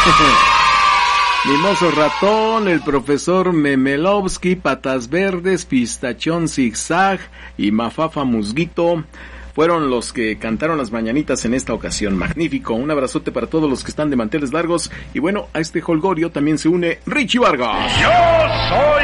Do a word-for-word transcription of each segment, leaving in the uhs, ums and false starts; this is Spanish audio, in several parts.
Mimoso Ratón, el profesor Memelovsky, Patas Verdes, Pistachón Zigzag y Mafafa Musguito fueron los que cantaron las mañanitas en esta ocasión. Magnífico, un abrazote para todos los que están de manteles largos. Y bueno, a este holgorio también se une Richie Vargas. ¡Yo soy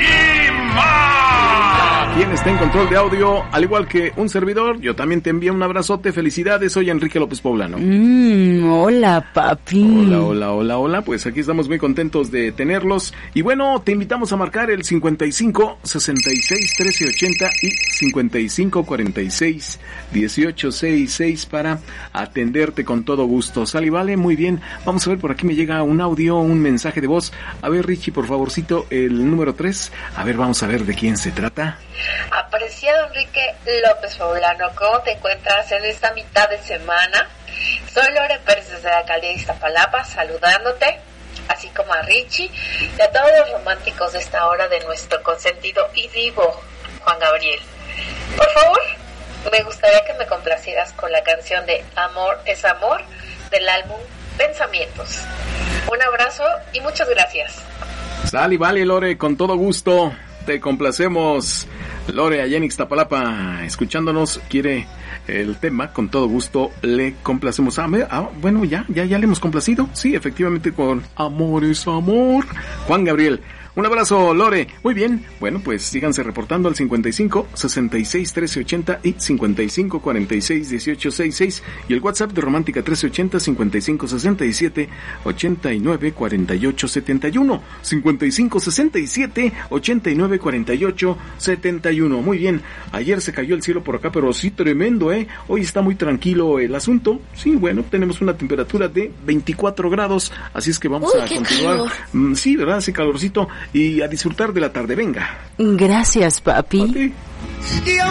He-Man! Quien está en control de audio, al igual que un servidor, yo también te envío un abrazote, felicidades, soy Enrique López Poblano. Mm, hola, papi. Hola, hola, hola, hola, pues aquí estamos muy contentos de tenerlos. Y bueno, te invitamos a marcar el cincuenta y cinco, sesenta y seis, trece ochenta y cincuenta y cinco, cuarenta y seis, dieciocho sesenta y seis para atenderte con todo gusto. Sale y vale, muy bien. Vamos a ver, por aquí me llega un audio, un mensaje de voz. A ver, Richie, por favorcito, el número tres. A ver, vamos a ver de quién se trata. Apreciado Enrique López Poblano, ¿cómo te encuentras en esta mitad de semana? Soy Lore Pérez desde la alcaldía de Iztapalapa, saludándote, así como a Richie y a todos los románticos de esta hora de nuestro consentido y divo, Juan Gabriel. Por favor, me gustaría que me complacieras con la canción de Amor es Amor del álbum Pensamientos. Un abrazo y muchas gracias. Sale y vale, Lore, con todo gusto. Te complacemos. Lore, allá en Ixtapalapa, escuchándonos, quiere el tema, con todo gusto le complacemos. Ah, ah, bueno, ya, ya, ya le hemos complacido. Sí, efectivamente, con Amor es Amor. Juan Gabriel. Un abrazo, Lore. Muy bien. Bueno, pues síganse reportando al cincuenta y cinco, sesenta y seis, trece ochenta y cincuenta y cinco, cuarenta y seis, dieciocho sesenta y seis y el WhatsApp de Romántica trece ochenta, cincuenta y cinco, sesenta y siete, ochenta y nueve, cuarenta y ocho, setenta y uno, cincuenta y cinco, sesenta y siete, ochenta y nueve, cuarenta y ocho, setenta y uno. Muy bien. Ayer se cayó el cielo por acá, pero sí tremendo, ¿eh? Hoy está muy tranquilo el asunto. Sí, bueno, tenemos una temperatura de veinticuatro grados, así es que vamos Uy, a qué continuar. calor. Sí, ¿verdad? Ese calorcito. Y a disfrutar de la tarde, venga. Gracias, papi. ¿A ti?